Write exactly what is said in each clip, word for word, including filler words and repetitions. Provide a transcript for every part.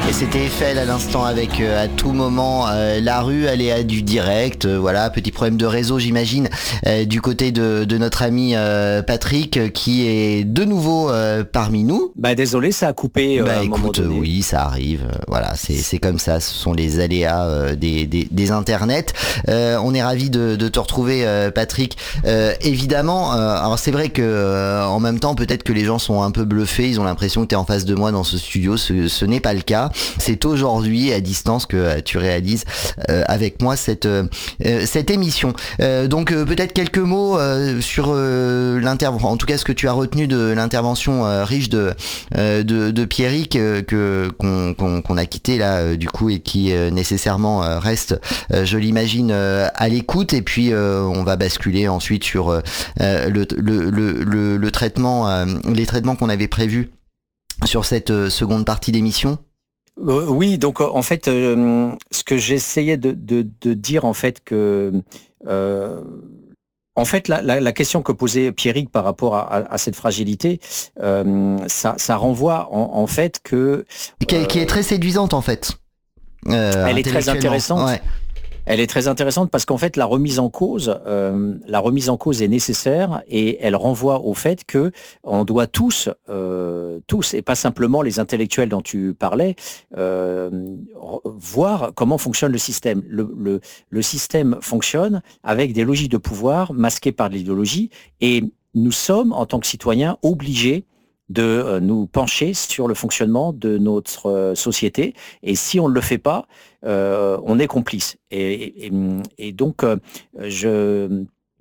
Et c'était Eiffel à l'instant avec euh, à tout moment euh, la rue, aléa du direct, euh, voilà, petit problème de réseau j'imagine euh, du côté de, de notre ami euh, Patrick euh, qui est de nouveau euh, parmi nous. Bah désolé, ça a coupé euh, Bah à un écoute, moment donné. oui, ça arrive, euh, voilà, c'est c'est comme ça, ce sont les aléas euh, des, des, des internets. Euh, on est ravis de, de te retrouver euh, Patrick. Euh, évidemment, euh, alors c'est vrai que euh, en même temps peut-être que les gens sont un peu bluffés, ils ont l'impression que tu es en face de moi dans ce studio, ce, ce n'est pas le cas. C'est aujourd'hui à distance que euh, tu réalises euh, avec moi cette euh, cette émission. Euh, donc euh, peut-être quelques mots euh, sur euh, l'intervention, en tout cas ce que tu as retenu de l'intervention euh, riche de euh, de, de Pierrick euh, que qu'on, qu'on, qu'on a quitté là euh, du coup et qui euh, nécessairement euh, reste, euh, je l'imagine, euh, à l'écoute. Et puis euh, on va basculer ensuite sur euh, le, le le le le traitement, euh, les traitements qu'on avait prévus sur cette euh, seconde partie d'émission. Euh, oui, donc en fait, euh, ce que j'essayais de, de, de dire en fait que, euh, en fait, la, la, la question que posait Pierrick par rapport à, à, à cette fragilité, euh, ça, ça renvoie en, en fait que euh, qui, qui est très séduisante en fait. Euh, elle est très intéressante. Ouais. Elle est très intéressante parce qu'en fait, la remise en cause, euh, la remise en cause est nécessaire et elle renvoie au fait que on doit tous, euh, tous et pas simplement les intellectuels dont tu parlais, euh, voir comment fonctionne le système. Le, le, le système fonctionne avec des logiques de pouvoir masquées par de l'idéologie et nous sommes, en tant que citoyens, obligés de nous pencher sur le fonctionnement de notre société. Et si on ne le fait pas, euh, on est complice. Et, et, et donc, euh, je,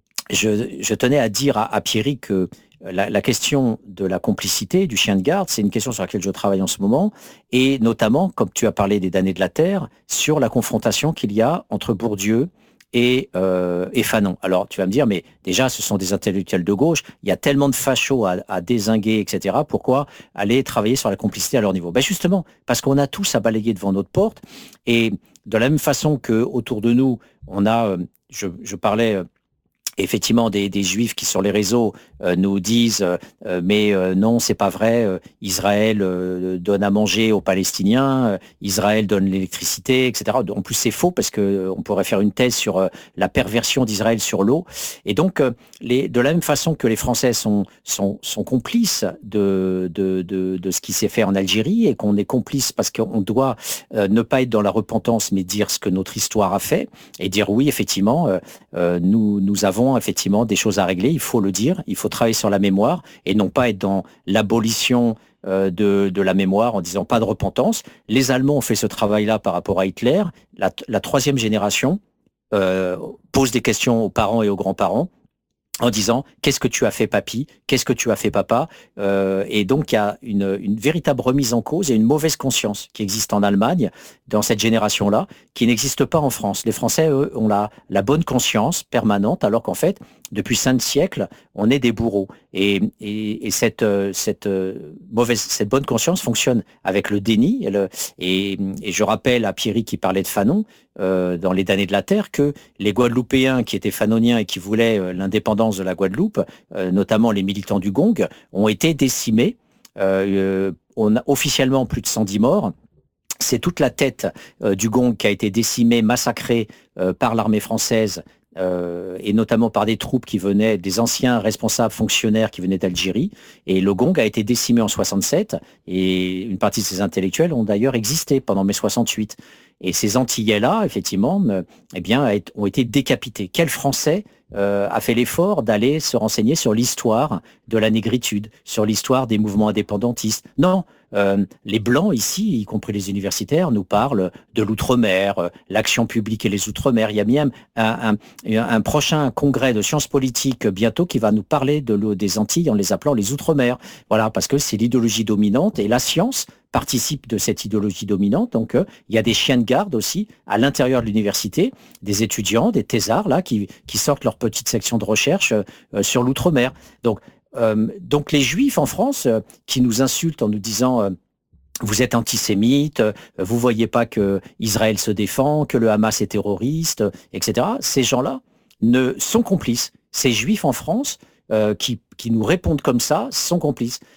je, je tenais à dire à, à Pierrick que la, la question de la complicité, du chien de garde, c'est une question sur laquelle je travaille en ce moment, et notamment, comme tu as parlé des damnés de la Terre, sur la confrontation qu'il y a entre Bourdieu et, euh, et Fanon. Alors, tu vas me dire, mais déjà, ce sont des intellectuels de gauche, il y a tellement de fachos à, à dézinguer, et cetera. Pourquoi aller travailler sur la complicité à leur niveau? Ben justement, parce qu'on a tous à balayer devant notre porte, et de la même façon que autour de nous, on a, euh, je, je parlais... Euh, effectivement des, des juifs qui sur les réseaux euh, nous disent euh, mais euh, non, c'est pas vrai, euh, Israël euh, donne à manger aux Palestiniens, euh, Israël donne l'électricité, et cetera. En plus c'est faux parce que euh, on pourrait faire une thèse sur euh, la perversion d'Israël sur l'eau. Et donc euh, les, de la même façon que les Français sont sont, sont complices de, de, de, de ce qui s'est fait en Algérie et qu'on est complice parce qu'on doit euh, ne pas être dans la repentance mais dire ce que notre histoire a fait et dire oui effectivement euh, euh, nous nous avons effectivement des choses à régler, il faut le dire, il faut travailler sur la mémoire et non pas être dans l'abolition euh, de, de la mémoire en disant pas de repentance. Les Allemands ont fait ce travail-là par rapport à Hitler. La, la troisième génération euh, pose des questions aux parents et aux grands-parents en disant qu'est-ce que tu as fait papy, qu'est-ce que tu as fait papa, euh, et donc il y a une, une véritable remise en cause et une mauvaise conscience qui existe en Allemagne dans cette génération-là, qui n'existe pas en France. Les Français, eux, ont la, la bonne conscience permanente, alors qu'en fait, depuis cinq siècles, on est des bourreaux. Et, et, et cette, cette mauvaise, cette bonne conscience fonctionne avec le déni. Et, le, et, et je rappelle à Pierrick qui parlait de Fanon, euh, dans Les damnés de la Terre, que les Guadeloupéens qui étaient fanoniens et qui voulaient euh, l'indépendance de la Guadeloupe, euh, notamment les militants du Gong, ont été décimés. Euh, on a officiellement plus de cent dix morts. C'est toute la tête euh, du Gong qui a été décimée, massacrée euh, par l'armée française, euh, et notamment par des troupes qui venaient, des anciens responsables fonctionnaires qui venaient d'Algérie. Et le Gong a été décimé en soixante-sept, et une partie de ces intellectuels ont d'ailleurs existé pendant mai soixante-huit. Et ces Antillais-là, effectivement, euh, eh bien, ont été décapités. Quel Français euh, a fait l'effort d'aller se renseigner sur l'histoire de la négritude, sur l'histoire des mouvements indépendantistes? Non. Euh, les Blancs ici, y compris les universitaires, nous parlent de l'outre-mer, euh, l'action publique et les outre-mer. Il y a même un, un, un prochain congrès de sciences politiques bientôt qui va nous parler de l'eau des Antilles en les appelant les outre-mer. Voilà, parce que c'est l'idéologie dominante et la science participe de cette idéologie dominante. Donc, euh, il y a des chiens de garde aussi à l'intérieur de l'université, des étudiants, des thésards là qui, qui sortent leur petite section de recherche euh, sur l'outre-mer. Donc, Euh, donc les Juifs en France euh, qui nous insultent en nous disant euh, vous êtes antisémites, euh, vous voyez pas que Israël se défend, que le Hamas est terroriste, et cetera. Ces gens-là ne sont complices. Ces Juifs en France euh, qui, qui nous répondent comme ça sont complices.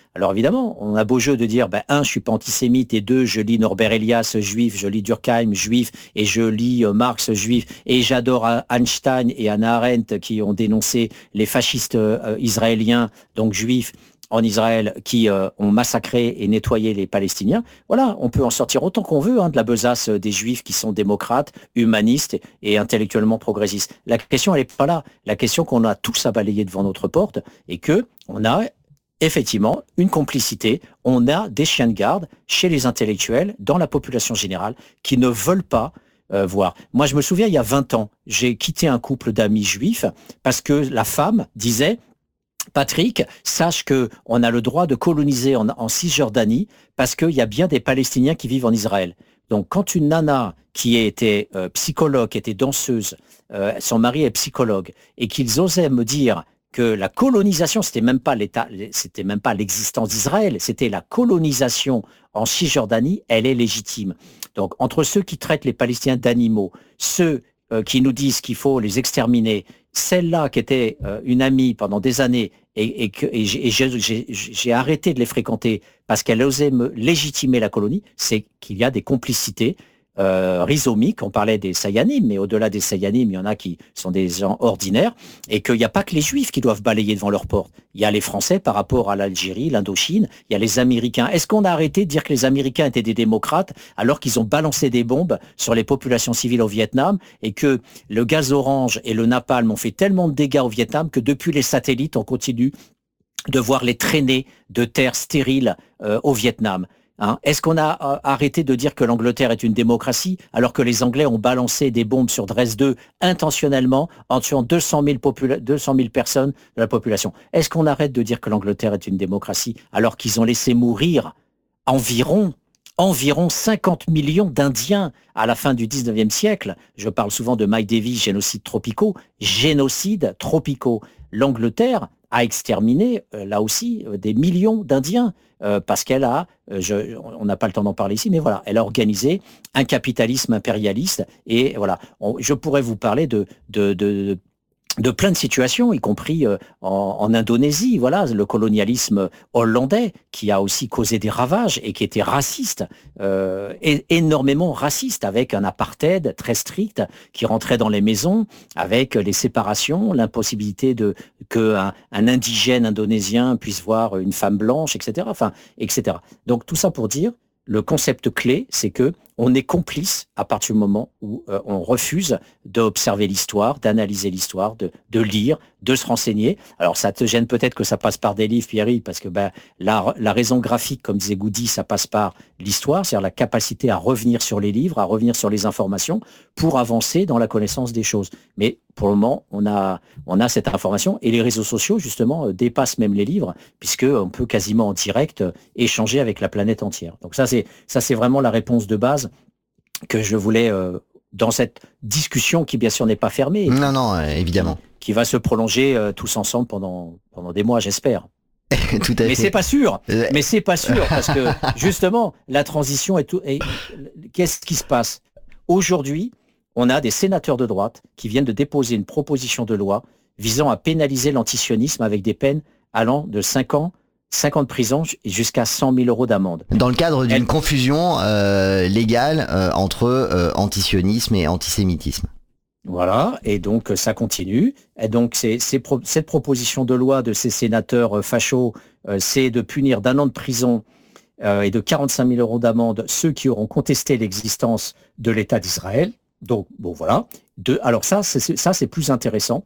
Alors évidemment, on a beau jeu de dire, ben, un, je suis pas antisémite, et deux, je lis Norbert Elias, juif, je lis Durkheim, juif, et je lis euh, Marx, juif, et j'adore euh, Einstein et Hannah Arendt qui ont dénoncé les fascistes euh, israéliens, donc juifs, en Israël, qui euh, ont massacré et nettoyé les Palestiniens. Voilà, on peut en sortir autant qu'on veut hein, de la besace des Juifs qui sont démocrates, humanistes et, et intellectuellement progressistes. La question, elle n'est pas là. La question qu'on a tous à balayer devant notre porte et que on a effectivement une complicité. On a des chiens de garde chez les intellectuels, dans la population générale, qui ne veulent pas euh, voir. Moi, je me souviens, il y a vingt ans, j'ai quitté un couple d'amis juifs parce que la femme disait Patrick, sache que on a le droit de coloniser en, en Cisjordanie parce qu'il y a bien des Palestiniens qui vivent en Israël. Donc, quand une nana qui était euh, psychologue, qui était danseuse, euh, son mari est psychologue, et qu'ils osaient me dire que la colonisation, c'était même pas l'État, c'était même pas l'existence d'Israël, c'était la colonisation en Cisjordanie, elle est légitime. Donc, entre ceux qui traitent les Palestiniens d'animaux, ceux euh, qui nous disent qu'il faut les exterminer, celle-là qui était euh, une amie pendant des années et, et, que, et, j'ai, et j'ai, j'ai, j'ai arrêté de les fréquenter parce qu'elle osait me légitimer la colonie, c'est qu'il y a des complicités euh, rhizomiques. On parlait des Sayanim, mais au-delà des Sayanim, il y en a qui sont des gens ordinaires et qu'il n'y a pas que les Juifs qui doivent balayer devant leur porte. Il y a les Français par rapport à l'Algérie, l'Indochine, il y a les Américains. Est-ce qu'on a arrêté de dire que les Américains étaient des démocrates alors qu'ils ont balancé des bombes sur les populations civiles au Vietnam et que le gaz orange et le napalm ont fait tellement de dégâts au Vietnam que depuis les satellites, on continue de voir les traînées de terre stériles euh, au Vietnam. Hein, est-ce qu'on a euh, arrêté de dire que l'Angleterre est une démocratie alors que les Anglais ont balancé des bombes sur Dresde deux intentionnellement en tuant deux cent mille, popula- deux cent mille personnes de la population? Est-ce qu'on arrête de dire que l'Angleterre est une démocratie alors qu'ils ont laissé mourir environ environ cinquante millions d'Indiens à la fin du dix-neuvième siècle? Je parle souvent de Mike Davis, génocides tropicaux, génocides tropicaux. L'Angleterre a exterminé, euh, là aussi, euh, des millions d'Indiens, euh, parce qu'elle a, euh, je, on n'a pas le temps d'en parler ici, mais voilà, elle a organisé un capitalisme impérialiste, et voilà, on, je pourrais vous parler de, de, de, de plein de situations, y compris euh, en, en Indonésie, voilà, le colonialisme hollandais qui a aussi causé des ravages et qui était raciste, euh, et énormément raciste, avec un apartheid très strict qui rentrait dans les maisons, avec les séparations, l'impossibilité de que un, un indigène indonésien puisse voir une femme blanche, et cetera. Enfin, et cetera. Donc tout ça pour dire, le concept clé, c'est que on est complice à partir du moment où euh, on refuse d'observer l'histoire, d'analyser l'histoire, de, de lire, de se renseigner. Alors ça te gêne peut-être que ça passe par des livres, Pierre, parce que ben, la, la raison graphique, comme disait Goody, ça passe par l'histoire, c'est-à-dire la capacité à revenir sur les livres, à revenir sur les informations pour avancer dans la connaissance des choses. Mais pour le moment, on a, on a cette information et les réseaux sociaux, justement, euh, dépassent même les livres puisqu'on peut quasiment en direct euh, échanger avec la planète entière. Donc ça, c'est, ça, c'est vraiment la réponse de base que je voulais, euh, dans cette discussion qui, bien sûr, n'est pas fermée. Non, qui, non, euh, évidemment. Qui, qui va se prolonger euh, tous ensemble pendant, pendant des mois, j'espère. Tout à mais fait. c'est pas sûr. Mais c'est pas sûr parce que, justement, la transition est tout. Et qu'est-ce qui se passe aujourd'hui? On a des sénateurs de droite qui viennent de déposer une proposition de loi visant à pénaliser l'antisionisme avec des peines allant de cinq ans, cinq ans de prison jusqu'à cent mille euros d'amende. Dans le cadre d'une Elle... confusion euh, légale euh, entre euh, antisionisme et antisémitisme. Voilà, et donc ça continue. Et donc c'est, c'est pro- cette proposition de loi de ces sénateurs euh, fachos, euh, c'est de punir d'un an de prison euh, et de quarante-cinq mille euros d'amende ceux qui auront contesté l'existence de l'État d'Israël. Donc, bon, voilà. De, alors ça, c'est, ça, c'est plus intéressant.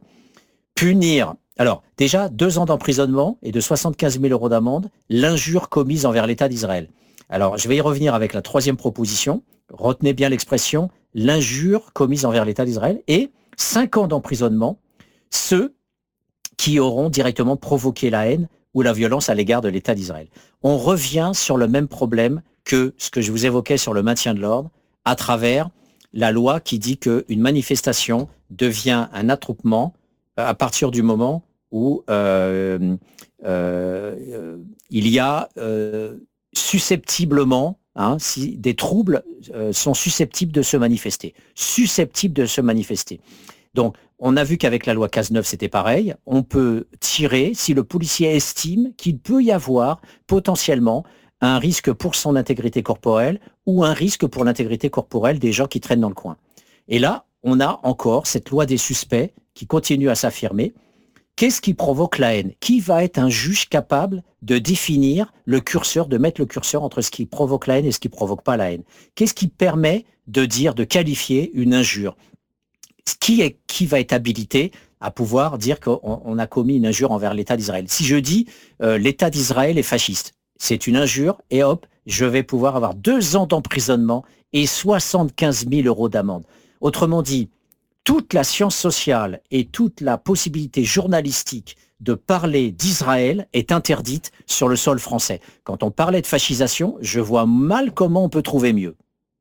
Punir, alors déjà, deux ans d'emprisonnement et de soixante-quinze mille euros d'amende, l'injure commise envers l'État d'Israël. Alors, je vais y revenir avec la troisième proposition. Retenez bien l'expression, l'injure commise envers l'État d'Israël, et cinq ans d'emprisonnement, ceux qui auront directement provoqué la haine ou la violence à l'égard de l'État d'Israël. On revient sur le même problème que ce que je vous évoquais sur le maintien de l'ordre, à travers la loi qui dit qu'une manifestation devient un attroupement à partir du moment où euh, euh, il y a euh, susceptiblement, hein, si des troubles euh, sont susceptibles de se manifester, susceptibles de se manifester. Donc, on a vu qu'avec la loi Cazeneuve, c'était pareil. On peut tirer si le policier estime qu'il peut y avoir potentiellement un risque pour son intégrité corporelle ou un risque pour l'intégrité corporelle des gens qui traînent dans le coin. Et là, on a encore cette loi des suspects qui continue à s'affirmer. Qu'est-ce qui provoque la haine? Qui va être un juge capable de définir le curseur, de mettre le curseur entre ce qui provoque la haine et ce qui ne provoque pas la haine? Qu'est-ce qui permet de dire, de qualifier une injure? Qui, est, qui va être habilité à pouvoir dire qu'on on a commis une injure envers l'État d'Israël? Si je dis euh, l'État d'Israël est fasciste, c'est une injure et hop, je vais pouvoir avoir deux ans d'emprisonnement et soixante-quinze mille euros d'amende. Autrement dit, toute la science sociale et toute la possibilité journalistique de parler d'Israël est interdite sur le sol français. Quand on parlait de fascisation, je vois mal comment on peut trouver mieux.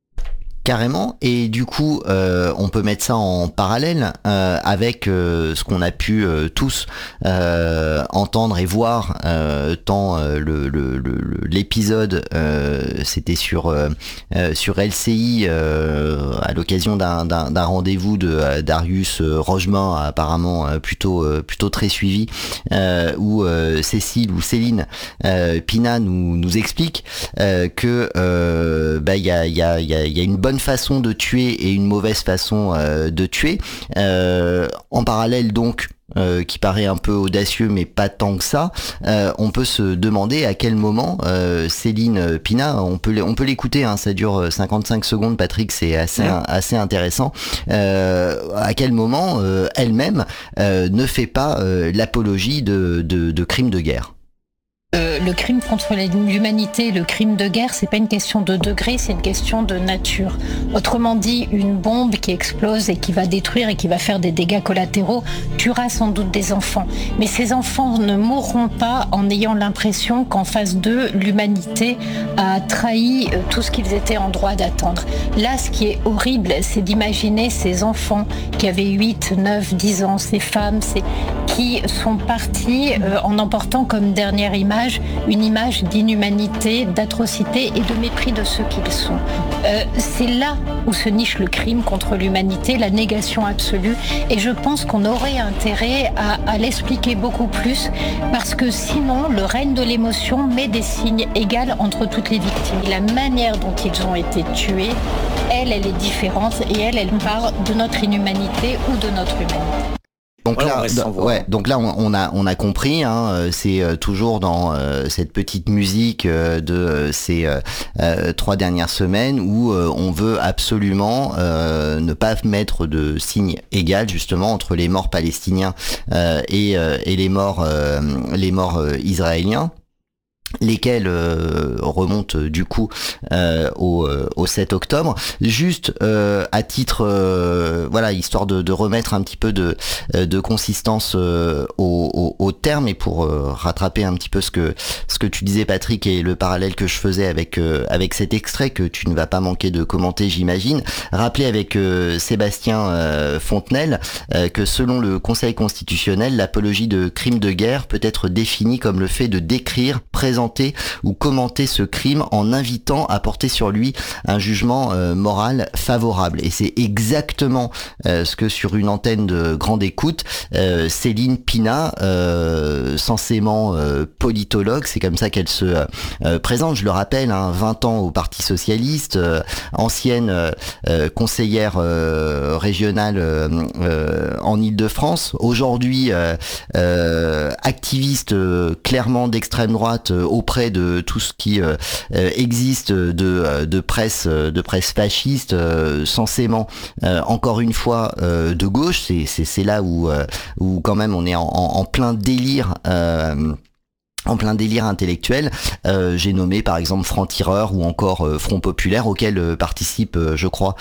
Carrément, et du coup euh, on peut mettre ça en parallèle euh, avec euh, ce qu'on a pu euh, tous euh, entendre et voir euh, tant euh, le, le, le, l'épisode euh, c'était sur euh, sur L C I euh, à l'occasion d'un, d'un, d'un rendez-vous de euh, Darius Rogemin, apparemment euh, plutôt euh, plutôt très suivi, euh, où euh, Cécile ou Céline euh, Pina nous nous explique euh, que euh, bah il y a il y a il y a, y a une bonne façon de tuer et une mauvaise façon euh, de tuer. Euh, en parallèle donc, euh, qui paraît un peu audacieux mais pas tant que ça, euh, on peut se demander à quel moment euh, Céline Pina, on peut on peut l'écouter, hein, ça dure cinquante-cinq secondes, Patrick, c'est assez ouais. assez intéressant. Euh, à quel moment euh, elle-même euh, ne fait pas euh, l'apologie de, de, de crimes de guerre? Euh, le crime contre l'humanité, le crime de guerre, c'est pas une question de degré, c'est une question de nature. Autrement dit, une bombe qui explose et qui va détruire et qui va faire des dégâts collatéraux tuera sans doute des enfants. Mais ces enfants ne mourront pas en ayant l'impression qu'en face d'eux, l'humanité a trahi tout ce qu'ils étaient en droit d'attendre. Là, ce qui est horrible, c'est d'imaginer ces enfants qui avaient huit, neuf, dix ans, ces femmes, ces... qui sont partis euh, en emportant comme dernière image une image d'inhumanité, d'atrocité et de mépris de ceux qu'ils sont. Euh, c'est là où se niche le crime contre l'humanité, la négation absolue, et je pense qu'on aurait intérêt à, à l'expliquer beaucoup plus, parce que sinon le règne de l'émotion met des signes égaux entre toutes les victimes. La manière dont ils ont été tués, elle, elle est différente, et elle, elle part de notre inhumanité ou de notre humanité. Donc, ouais, là, d- ouais, donc là, on, on a on a compris. Hein, c'est euh, toujours dans euh, cette petite musique euh, de euh, ces euh, euh, trois dernières semaines où euh, on veut absolument euh, ne pas mettre de signe égal justement entre les morts palestiniens euh, et euh, et les morts euh, les morts euh, israéliens, lesquels euh, remontent euh, du coup euh, au, euh, au sept octobre. Juste euh, à titre, euh, voilà, histoire de, de remettre un petit peu de, de consistance euh, au, au, au terme, et pour euh, rattraper un petit peu ce que ce que tu disais, Patrick, et le parallèle que je faisais avec euh, avec cet extrait que tu ne vas pas manquer de commenter, j'imagine. Rappeler avec euh, Sébastien euh, Fontenelle euh, que selon le Conseil constitutionnel, l'apologie de crimes de guerre peut être définie comme le fait de décrire, présenter ou commenter ce crime en invitant à porter sur lui un jugement euh, moral favorable. Et c'est exactement euh, ce que, sur une antenne de grande écoute, euh, Céline Pina, euh, censément euh, politologue, c'est comme ça qu'elle se euh, présente, je le rappelle, hein, vingt ans au Parti Socialiste, euh, ancienne euh, conseillère euh, régionale euh, euh, en Île-de-France, aujourd'hui euh, euh, activiste euh, clairement d'extrême droite euh, auprès de tout ce qui euh, existe de, de presse de presse fasciste, euh, censément euh, encore une fois euh, de gauche. C'est, c'est, c'est là où, euh, où quand même on est en, en, en plein délire euh, en plein délire intellectuel. Euh, j'ai nommé par exemple Franc-Tireur ou encore euh, Front Populaire, auquel euh, participe, euh, je crois,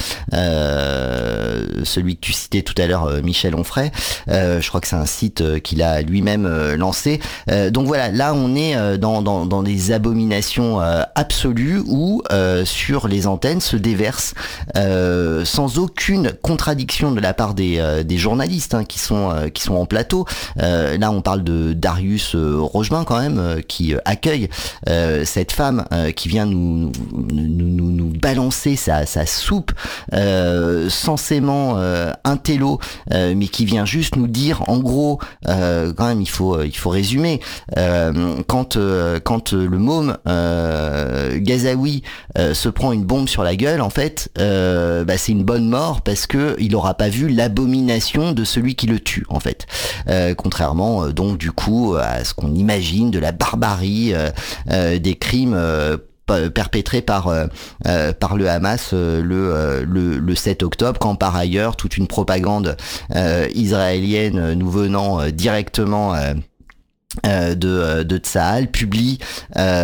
euh, celui que tu citais tout à l'heure, euh, Michel Onfray. Euh, je crois que c'est un site euh, qu'il a lui-même euh, lancé. Euh, donc voilà, là on est euh, dans, dans, dans des abominations euh, absolues où euh, sur les antennes se déversent euh, sans aucune contradiction de la part des, euh, des journalistes hein, qui sont euh, qui sont en plateau. Euh, là on parle de Darius euh, Rogemin quand même, qui accueille euh, cette femme euh, qui vient nous, nous, nous, nous balancer sa, sa soupe euh, censément euh, intello, euh, mais qui vient juste nous dire, en gros, euh, quand même, il faut, il faut résumer, euh, quand, euh, quand le môme euh, Gazaoui euh, se prend une bombe sur la gueule, en fait, euh, bah, c'est une bonne mort parce que il aura pas vu l'abomination de celui qui le tue, en fait. Euh, contrairement, euh, donc, du coup, à ce qu'on imagine de la barbarie euh, euh, des crimes euh, perpétré par euh, euh, par le Hamas euh, le, euh, le le sept octobre, quand par ailleurs toute une propagande euh, israélienne nous venant euh, directement euh, Euh, de, de Tsahal publie euh,